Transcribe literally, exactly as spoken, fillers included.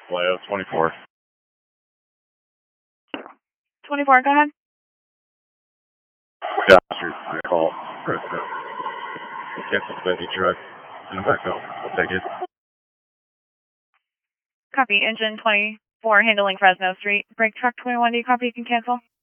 Leo twenty-four. twenty-four, go ahead. Yeah, sure. I call. President. Cancel the baby truck. And back up. I'll take it. Copy. Engine twenty-four handling Fresno Street. Brake truck twenty-one, do you copy? You can cancel.